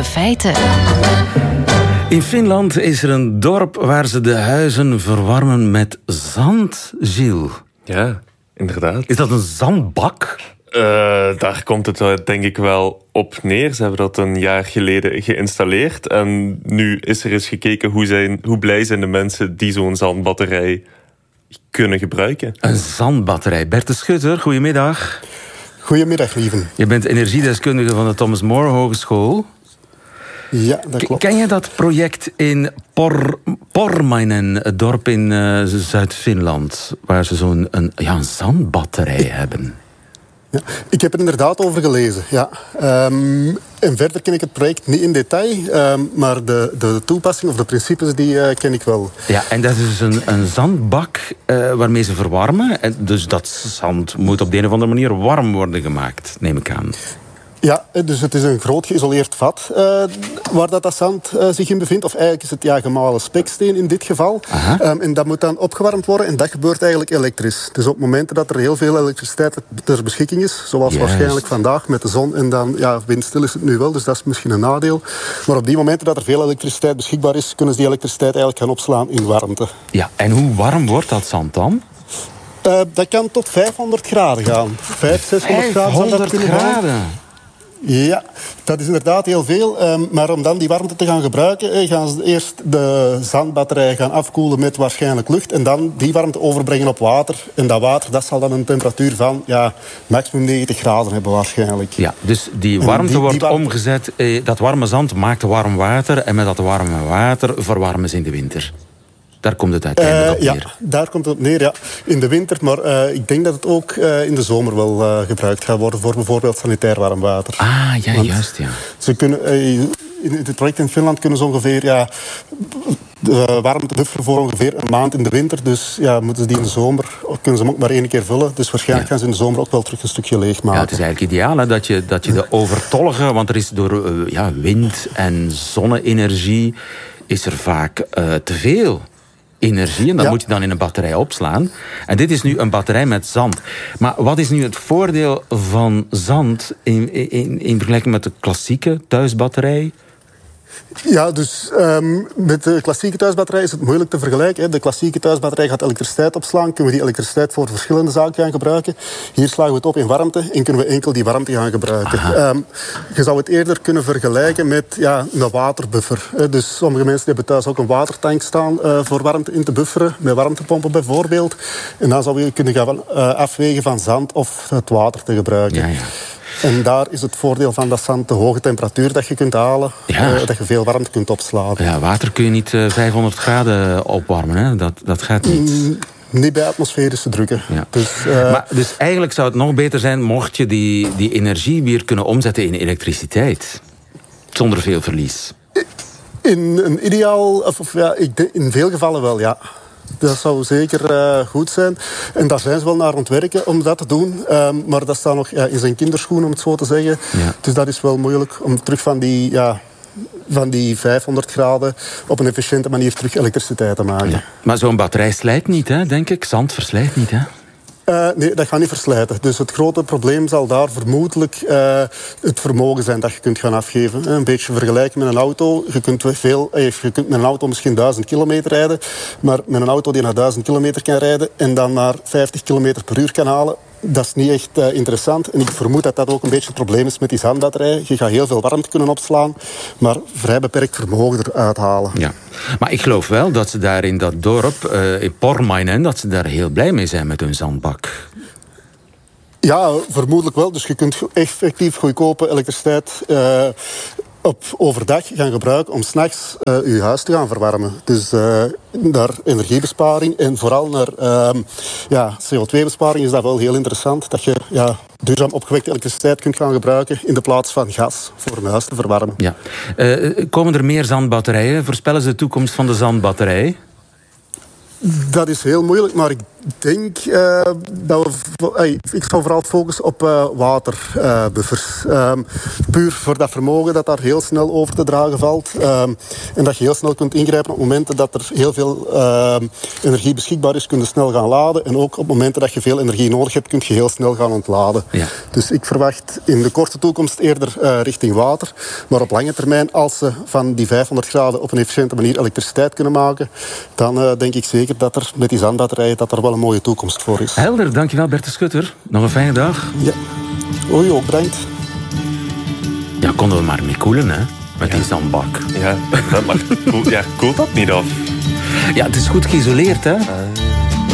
feiten. In Finland is er een dorp waar ze de huizen verwarmen met zand, Gilles. Ja, inderdaad. Is dat een zandbak? Daar komt het denk ik wel op neer. Ze hebben dat een jaar geleden geïnstalleerd. En nu is er eens gekeken hoe blij zijn de mensen die zo'n zandbatterij kunnen gebruiken. Een zandbatterij. Bert de Schutter, goedemiddag. Goedemiddag, lieven. Je bent energiedeskundige van de Thomas More Hogeschool. Ja, dat klopt. Ken je dat project in Pormainen, het dorp in Zuid-Finland, waar ze zo'n een zandbatterij hebben? Ja, ik heb er inderdaad over gelezen, ja. En verder ken ik het project niet in detail, maar de toepassing of de principes die ken ik wel. Ja, en dat is dus een zandbak waarmee ze verwarmen. En dus dat zand moet op de een of andere manier warm worden gemaakt, neem ik aan. Ja, dus het is een groot geïsoleerd vat waar dat zand zich in bevindt. Of eigenlijk is het gemalen speksteen in dit geval. En dat moet dan opgewarmd worden en dat gebeurt eigenlijk elektrisch. Dus op momenten dat er heel veel elektriciteit ter beschikking is, zoals waarschijnlijk vandaag met de zon en dan, windstil is het nu wel, dus dat is misschien een nadeel. Maar op die momenten dat er veel elektriciteit beschikbaar is, kunnen ze die elektriciteit eigenlijk gaan opslaan in warmte. Ja, en hoe warm wordt dat zand dan? Dat kan tot 500 graden gaan. 600 graden zou dat kunnen gaan. Ja, dat is inderdaad heel veel. Maar om dan die warmte te gaan gebruiken, gaan ze eerst de zandbatterij gaan afkoelen met waarschijnlijk lucht. En dan die warmte overbrengen op water. En dat water dat zal dan een temperatuur van maximum 90 graden hebben waarschijnlijk. Ja, dus die warmte wordt omgezet. Dat warme zand maakt warm water. En met dat warme water verwarmen ze in de winter. Daar komt het uiteindelijk op neer. Ja, daar komt het op neer, ja. In de winter, maar ik denk dat het ook in de zomer wel gebruikt gaat worden voor bijvoorbeeld sanitair warm water. Ah, ja, want juist, ja. Ze kunnen, in het project in Finland kunnen ze ongeveer de warmte bufferen voor ongeveer een maand in de winter. Dus moeten ze die in de zomer, kunnen ze hem ook maar 1 keer vullen. Dus waarschijnlijk gaan ze in de zomer ook wel terug een stukje leegmaken. Ja, het is eigenlijk ideaal hè, dat je de overtollige, want er is door wind en zonne-energie is er vaak te veel energie en dat moet je dan in een batterij opslaan. En dit is nu een batterij met zand. Maar wat is nu het voordeel van zand in vergelijking met de klassieke thuisbatterij? Ja, dus met de klassieke thuisbatterij is het moeilijk te vergelijken. Hè. De klassieke thuisbatterij gaat elektriciteit opslaan. Kunnen we die elektriciteit voor verschillende zaken gaan gebruiken. Hier slagen we het op in warmte en kunnen we enkel die warmte gaan gebruiken. Je zou het eerder kunnen vergelijken met een waterbuffer. Dus sommige mensen hebben thuis ook een watertank staan voor warmte in te bufferen. Met warmtepompen bijvoorbeeld. En dan zou je kunnen gaan afwegen van zand of het water te gebruiken. Ja. En daar is het voordeel van dat zand de hoge temperatuur dat je kunt halen. Dat je veel warmte kunt opslaan. Ja, water kun je niet 500 graden opwarmen. Hè? Dat gaat niet. Niet bij atmosferische drukken. Ja. Dus eigenlijk zou het nog beter zijn mocht je die energie weer kunnen omzetten in elektriciteit. Zonder veel verlies. In een ideaal, in veel gevallen wel, ja. Dat zou zeker goed zijn. En daar zijn ze wel naar aan het werken om dat te doen. Maar dat staat nog in zijn kinderschoenen, om het zo te zeggen. Ja. Dus dat is wel moeilijk om terug van die 500 graden op een efficiënte manier terug elektriciteit te maken. Ja. Maar zo'n batterij slijt niet, hè, denk ik? Zand verslijt niet, hè? Nee, dat gaat niet verslijten. Dus het grote probleem zal daar vermoedelijk het vermogen zijn dat je kunt gaan afgeven. Een beetje vergelijken met een auto. Je kunt met een auto misschien 1000 kilometer rijden. Maar met een auto die naar 1000 kilometer kan rijden en dan maar 50 kilometer per uur kan halen, dat is niet echt interessant. En ik vermoed dat dat ook een beetje het probleem is met die zandbatterij. Je gaat heel veel warmte kunnen opslaan, maar vrij beperkt vermogen eruit halen. Ja. Maar ik geloof wel dat ze daar in dat dorp, in Pormainen, dat ze daar heel blij mee zijn met hun zandbak. Ja, vermoedelijk wel. Dus je kunt effectief goedkope elektriciteit op overdag gaan gebruiken om 's nachts je huis te gaan verwarmen. Dus naar energiebesparing en vooral naar CO2-besparing is dat wel heel interessant. Dat je duurzaam opgewekte elektriciteit kunt gaan gebruiken in de plaats van gas voor een huis te verwarmen. Ja. Komen er meer zandbatterijen? Voorspellen ze de toekomst van de zandbatterij? Dat is heel moeilijk, maar ik denk dat ik zou vooral focussen op waterbuffers. Puur voor dat vermogen dat daar heel snel over te dragen valt. En dat je heel snel kunt ingrijpen op momenten dat er heel veel energie beschikbaar is, kun je snel gaan laden. En ook op momenten dat je veel energie nodig hebt, kun je heel snel gaan ontladen. Ja. Dus ik verwacht in de korte toekomst eerder richting water. Maar op lange termijn, als ze van die 500 graden op een efficiënte manier elektriciteit kunnen maken, dan denk ik zeker dat er met die zandbatterijen dat er wel een mooie toekomst voor is. Helder, dankjewel Bert de Schutter. Nog een fijne dag. Ja. Oei, ook bedankt. Ja, konden we maar mee koelen, hè? Met die zandbak. Ja, maar koelt dat niet af? Ja, het is goed geïsoleerd, hè?